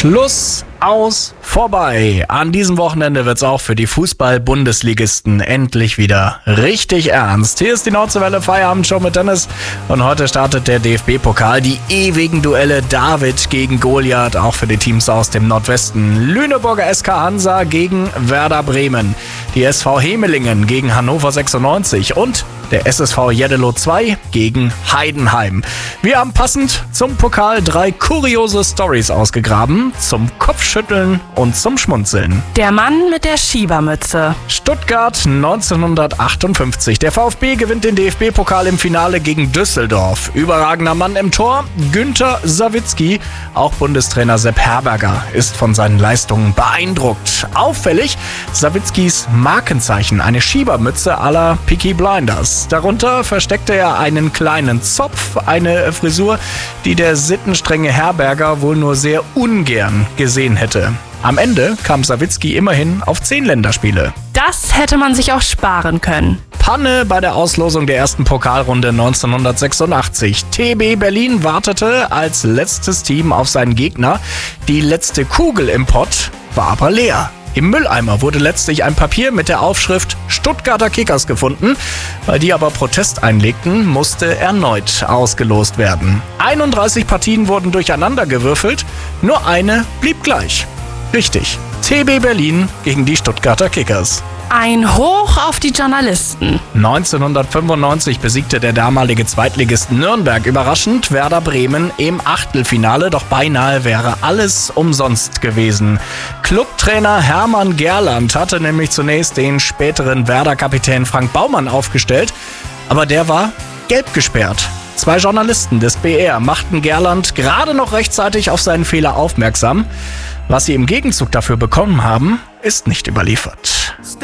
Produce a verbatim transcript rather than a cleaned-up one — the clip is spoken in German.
Schluss, aus, vorbei. An diesem Wochenende wird's auch für die Fußball-Bundesligisten endlich wieder richtig ernst. Hier ist die Nordseewelle Feierabendshow mit Dennis und heute startet der D F B-Pokal. Die ewigen Duelle David gegen Goliath, auch für die Teams aus dem Nordwesten. Lüneburger S K Hansa gegen Werder Bremen. Die S V Hemelingen gegen Hannover sechsundneunzig und der S S V Jeddelo zwei gegen Heidenheim. Wir haben passend zum Pokal drei kuriose Stories ausgegraben, zum Kopfschütteln und zum Schmunzeln. Der Mann mit der Schiebermütze. Stuttgart neunzehnhundertachtundfünfzig. Der VfB gewinnt den D F B-Pokal im Finale gegen Düsseldorf. Überragender Mann im Tor, Günther Sawicki. Auch Bundestrainer Sepp Herberger ist von seinen Leistungen beeindruckt. Auffällig Sawickis Markenzeichen, eine Schiebermütze à la Peaky Blinders. Darunter versteckte er einen kleinen Zopf, eine Frisur, die der sittenstrenge Herberger wohl nur sehr ungern gesehen hätte. Am Ende kam Sawicki immerhin auf zehn Länderspiele. Das hätte man sich auch sparen können. Panne bei der Auslosung der ersten Pokalrunde neunzehnhundertsechsundachtzig. T B Berlin wartete als letztes Team auf seinen Gegner. Die letzte Kugel im Pott war aber leer. Im Mülleimer wurde letztlich ein Papier mit der Aufschrift Stuttgarter Kickers gefunden. Weil die aber Protest einlegten, musste erneut ausgelost werden. einunddreißig Partien wurden durcheinandergewürfelt, nur eine blieb gleich. Richtig, T B Berlin gegen die Stuttgarter Kickers. Ein Hoch auf die Journalisten. neunzehnhundertfünfundneunzig besiegte der damalige Zweitligist Nürnberg überraschend Werder Bremen im Achtelfinale, doch beinahe wäre alles umsonst gewesen. Clubtrainer Hermann Gerland hatte nämlich zunächst den späteren Werder-Kapitän Frank Baumann aufgestellt, aber der war gelb gesperrt. Zwei Journalisten des B R machten Gerland gerade noch rechtzeitig auf seinen Fehler aufmerksam. Was sie im Gegenzug dafür bekommen haben, ist nicht überliefert.